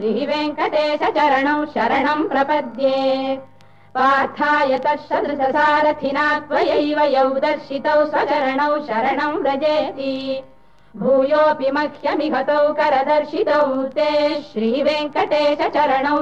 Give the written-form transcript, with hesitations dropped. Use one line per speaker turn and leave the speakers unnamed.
श्रीवेङ्कटेश चरणौ शरणं प्रपद्ये पार्थाय तत्सदृशसारथिना त्वयैव यौ दर्शितौ स्वचरणौ शरणं व्रजेति भूयोऽपि मह्यमिहतौ करदर्शितौ ते श्रीवेङ्कटेश चरणौ